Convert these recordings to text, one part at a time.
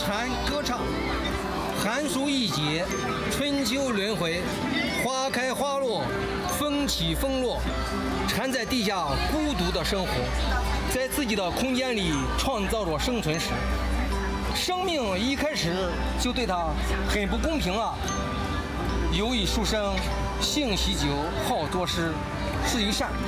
弹歌唱，寒暑易节，春秋轮回，花开花落，风起风落，蝉在地下孤独的生活，在自己的空间里创造着生存史。生命一开始就对他很不公平啊！有以书生，性喜酒，好作诗，是一善。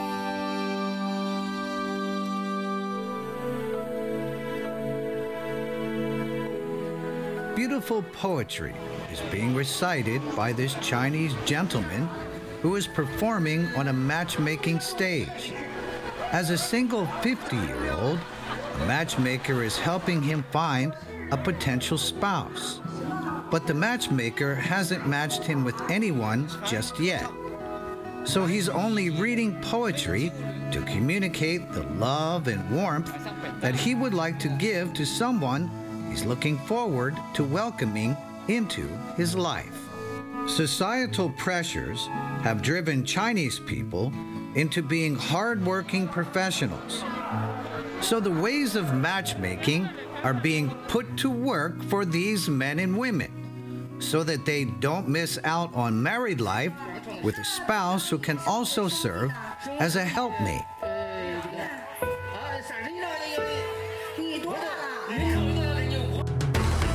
Beautiful poetry is being recited by this Chinese gentleman who is performing on a matchmaking stage. As a single 50-year-old, a matchmaker is helping him find a potential spouse. But the matchmaker hasn't matched him with anyone just yet. So he's only reading poetry to communicate the love and warmth that he would like to give to someone he's looking forward to welcoming into his life. Societal pressures have driven Chinese people into being hardworking professionals. So the ways of matchmaking are being put to work for these men and women so that they don't miss out on married life with a spouse who can also serve as a helpmate.